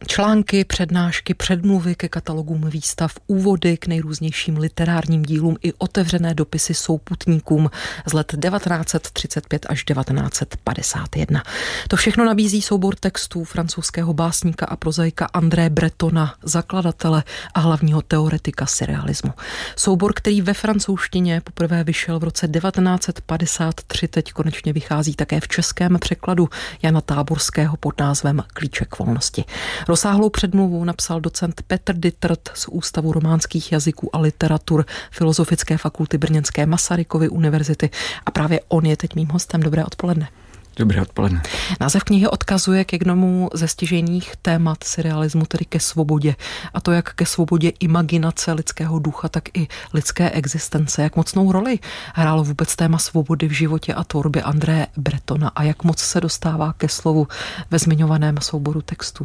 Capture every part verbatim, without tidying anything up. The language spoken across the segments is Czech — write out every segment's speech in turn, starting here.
Články, přednášky, předmluvy ke katalogům výstav, úvody k nejrůznějším literárním dílům i otevřené dopisy souputníkům z let devatenáct set třicet pět až devatenáct set padesát jedna. To všechno nabízí soubor textů francouzského básníka a prozaika André Bretona, zakladatele a hlavního teoretika surrealismu. Soubor, který ve francouzštině poprvé vyšel v roce devatenáct set padesát tři, teď konečně vychází také v českém překladu Jana Táborského pod názvem Klíček volnosti. Rozsáhlou předmluvu napsal docent Petr Dittert z Ústavu románských jazyků a literatur Filozofické fakulty brněnské Masarykovy univerzity a právě on je teď mým hostem. Dobré odpoledne. Dobré odpoledne. Název knihy odkazuje k jednomu ze stěžejních témat surrealismu, tedy ke svobodě. A to jak ke svobodě imaginace lidského ducha, tak i lidské existence. Jak mocnou roli hrálo vůbec téma svobody v životě a tvorbě André Bretona a jak moc se dostává ke slovu ve zmiňovaném souboru textů?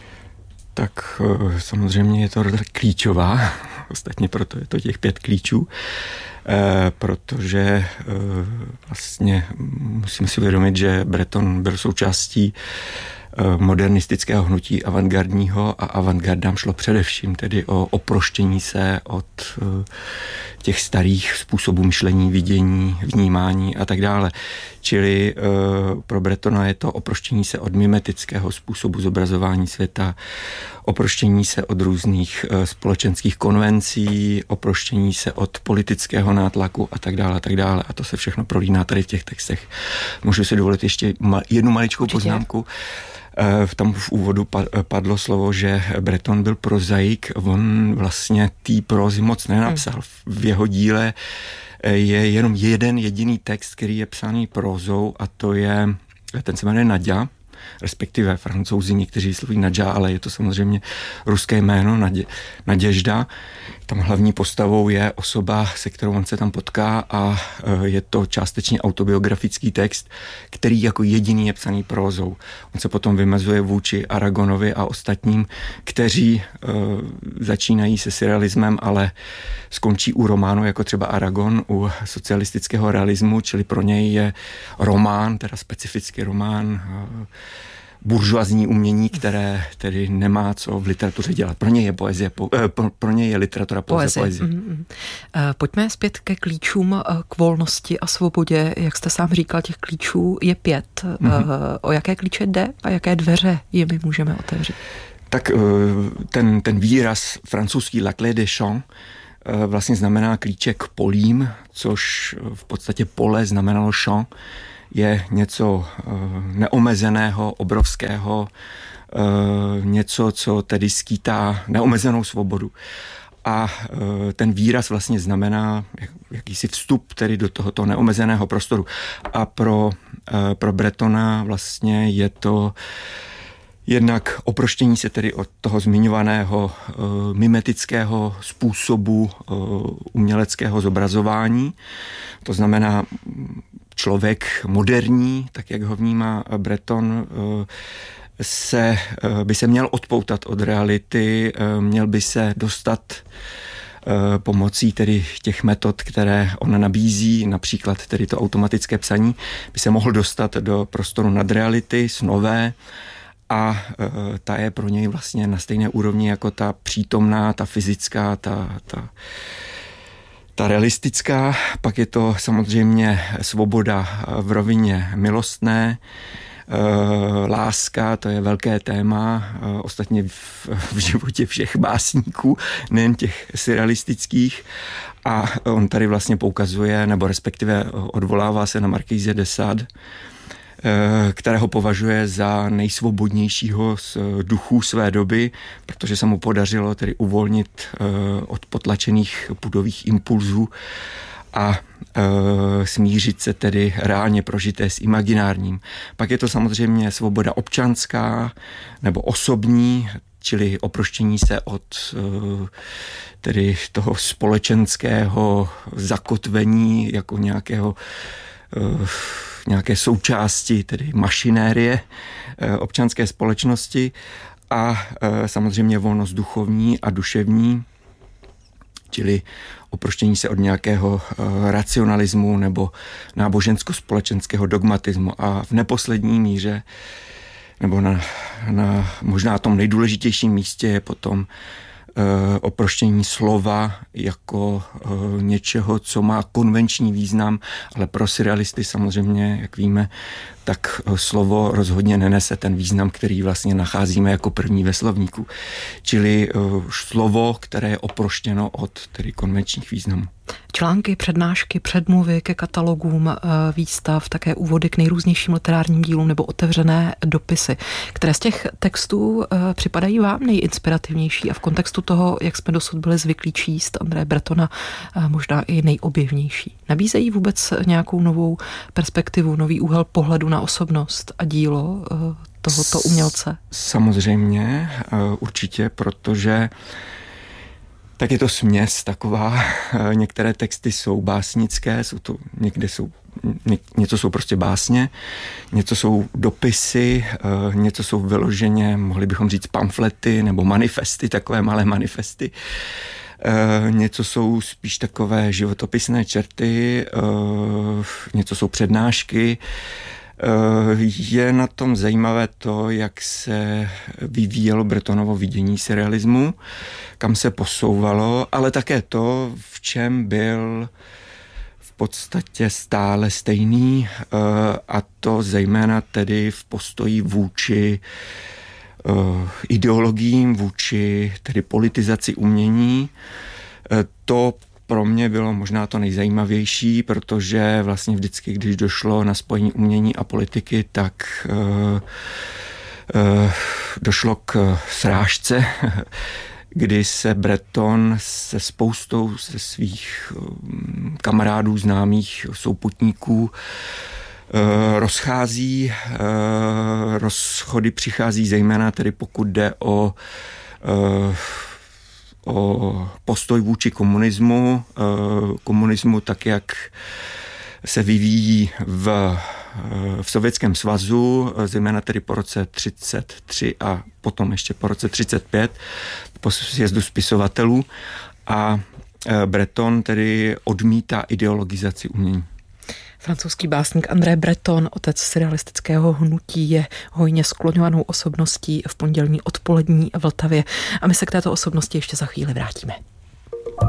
Tak samozřejmě je to klíčová, ostatně proto je to těch pět klíčů, eh, protože eh, vlastně musíme si uvědomit, že Breton byl součástí modernistického hnutí avantgardního a avantgardám šlo především tedy o oproštění se od těch starých způsobů myšlení, vidění, vnímání a tak dále. Čili pro Bretona je to oproštění se od mimetického způsobu zobrazování světa, oproštění se od různých společenských konvencí, oproštění se od politického nátlaku a tak dále a tak dále. A to se všechno prolíná tady v těch textech. Můžu si dovolit ještě jednu maličkou Určitě. poznámku. V tom v úvodu padlo slovo, že Breton byl prozaik, on vlastně té prózy moc nenapsal. V jeho díle je jenom jeden jediný text, který je psaný prózou a to je, ten se jmenuje Naďa, respektive Francouzi někteří sloví Nadja, ale je to samozřejmě ruské jméno, Nadě, Naděžda. Tam hlavní postavou je osoba, se kterou on se tam potká a je to částečně autobiografický text, který jako jediný je psaný prózou. On se potom vymezuje vůči Aragonovi a ostatním, kteří uh, začínají se surrealismem, ale skončí u románu, jako třeba Aragon, u socialistického realismu, čili pro něj je román, teda specifický román, uh, buržoazní umění, které tedy nemá co v literatuře dělat. Pro ně je poezie, po, eh, pro, pro ně je literatura poezie. poezie. Mm-hmm. Pojďme zpět ke klíčům k volnosti a svobodě. Jak jste sám říkal, těch klíčů je pět. Mm-hmm. O jaké klíče jde a jaké dveře jimi můžeme otevřít? Tak ten, ten výraz francouzský la clé des champs vlastně znamená klíček k polím, což v podstatě pole znamenalo champ, je něco neomezeného, obrovského, něco, co tedy skýtá neomezenou svobodu. A ten výraz vlastně znamená jakýsi vstup tedy do tohoto neomezeného prostoru. A pro, pro Bretona vlastně je to jednak oproštění se tedy od toho zmiňovaného uh, mimetického způsobu uh, uměleckého zobrazování. To znamená člověk moderní, tak jak ho vnímá Breton, uh, se, uh, by se měl odpoutat od reality, uh, měl by se dostat uh, pomocí tedy těch metod, které on nabízí, například tedy to automatické psaní, by se mohl dostat do prostoru nadreality, snové, a e, ta je pro něj vlastně na stejné úrovni jako ta přítomná, ta fyzická, ta, ta, ta realistická. Pak je to samozřejmě svoboda v rovině milostné, e, láska, to je velké téma, e, ostatně v, v životě všech básníků, nejen těch surrealistických. A on tady vlastně poukazuje, nebo respektive odvolává se na Marquise de Sade, kterého považuje za nejsvobodnějšího z duchů své doby, protože se mu podařilo tedy uvolnit od potlačených pudových impulzů a smířit se tedy reálně prožité s imaginárním. Pak je to samozřejmě svoboda občanská nebo osobní, čili oproštění se od tedy toho společenského zakotvení jako nějakého nějaké součásti, tedy mašinérie občanské společnosti a samozřejmě volnost duchovní a duševní, čili oproštění se od nějakého racionalismu nebo nábožensko-společenského dogmatismu. A v neposlední míře nebo na, na možná tom nejdůležitějším místě je potom oproštění slova jako něčeho, co má konvenční význam, ale pro surrealisty samozřejmě, jak víme, tak slovo rozhodně nenese ten význam, který vlastně nacházíme jako první ve slovníku. Čili slovo, které je oproštěno od tedy konvenčních významů. Články, přednášky, předmluvy ke katalogům výstav, také úvody k nejrůznějším literárním dílům nebo otevřené dopisy. Které z těch textů připadají vám nejinspirativnější a v kontextu toho, jak jsme dosud byli zvyklí číst Andreje Bretona, možná i nejobjevnější? Nabízejí vůbec nějakou novou perspektivu, nový úhel pohledu na osobnost a dílo tohoto umělce? Samozřejmě, určitě, protože tak je to směs taková. Některé texty jsou básnické, jsou to, někde jsou, ně, něco jsou prostě básně, něco jsou dopisy, něco jsou vyloženě, mohli bychom říct pamflety nebo manifesty, takové malé manifesty. Něco jsou spíš takové životopisné čerty, něco jsou přednášky. Je na tom zajímavé to, jak se vyvíjelo Bretonovo vidění surrealismu, kam se posouvalo, ale také to, v čem byl v podstatě stále stejný, a to zejména tedy v postoji vůči ideologiím, vůči tedy politizaci umění. To pro mě bylo možná to nejzajímavější, protože vlastně vždycky, když došlo na spojení umění a politiky, tak uh, uh, došlo k srážce, kdy se Breton se spoustou ze svých um, kamarádů, známých, souputníků uh, rozchází. Uh, rozchody přichází zejména tedy pokud jde o uh, o postoj vůči komunismu, komunismu tak, jak se vyvíjí v, v Sovětském svazu, zejména tedy po roce třicet tři a potom ještě po roce třicet pět, po sjezdu spisovatelů, a Breton tedy odmítá ideologizaci umění. Francouzský básník André Breton, otec surrealistického hnutí, je hojně skloňovanou osobností v pondělní odpolední Vltavě a my se k této osobnosti ještě za chvíli vrátíme.